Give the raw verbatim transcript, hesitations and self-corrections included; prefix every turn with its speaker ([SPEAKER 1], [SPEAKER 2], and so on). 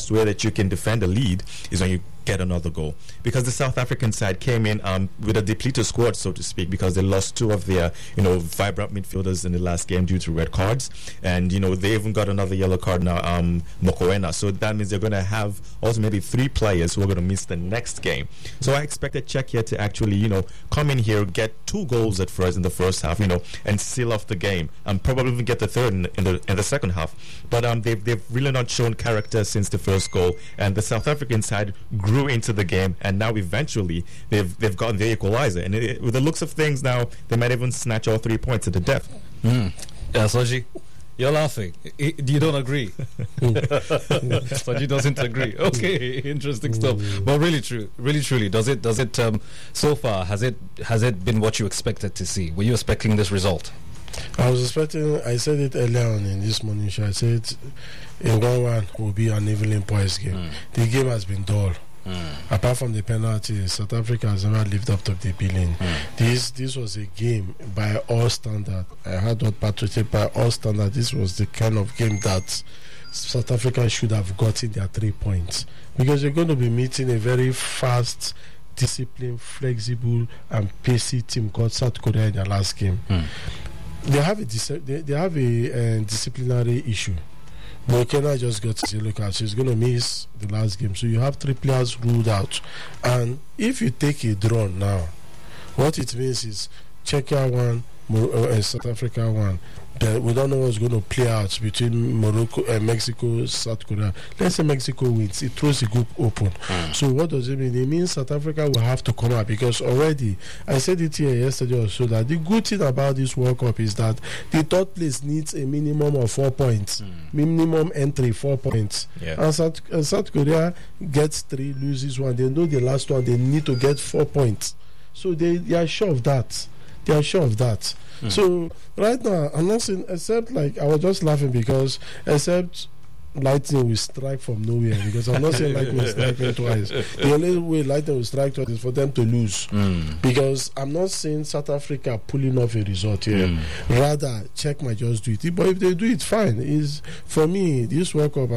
[SPEAKER 1] best way that you can defend a lead is when you get another goal, because the South African side came in um, with a depleted squad, so to speak, because they lost two of their, you know, vibrant midfielders in the last game due to red cards, and you know they even got another yellow card now, um, Mokoena. So that means they're going to have ultimately three players who are going to miss the next game. So I expected Czechia to actually, you know, come in here, get two goals at first in the first half, you know, and seal off the game, and probably even get the third in, in the in the second half. But um, they've they've really not shown character since the first goal, and the South African side grew into the game, and now eventually they've they've gotten the equalizer, and it, with the looks of things now they might even snatch all three points at the death.
[SPEAKER 2] Mm. Yeah, Soji, you're laughing. I, you don't agree? Soji doesn't agree. Okay, interesting stuff. But really, true, really, truly, does it? Does it? Um, so far, has it? Has it been what you expected to see? Were you expecting this result?
[SPEAKER 3] I was expecting. I said it earlier on in this morning show. I said a one-one will be an Evelyn Poise game. Mm. The game has been dull. Mm. Apart from the penalty, South Africa has never lived up to the billing. Mm. This this was a game by all standard. I heard what Patrick said, by all standard. This was the kind of game that South Africa should have gotten their three points, because you're going to be meeting a very fast, disciplined, flexible, and pacey team called South Korea in their last game. Mm. They have a dis- they, they have a uh, disciplinary issue. Mokoena just got to look at. She's going to miss the last game. So you have three players ruled out. And if you take a draw now, what it means is Czechia one, Mor- uh, South Africa one. Then we don't know what's going to play out between Morocco and uh, Mexico, South Korea. Let's say Mexico wins. It throws the group open. Mm. So what does it mean? It means South Africa will have to come out, because already, I said it here yesterday or so, that the good thing about this World Cup is that the third place needs a minimum of four points. Mm. Minimum entry, four points. Yeah. And South, uh, South Korea gets three, loses one. They know the last one, they need to get four points. So they, they are sure of that. They are sure of that. Mm. So right now, I'm not saying, except like I was just laughing because except lightning will strike from nowhere, because I'm not saying lightning will strike me twice. The only way lightning will strike twice is for them to lose. Mm. Because I'm not saying South Africa pulling off a result here. Mm. Rather, Czech might just do it. But if they do it, fine. Is for me, this World Cup,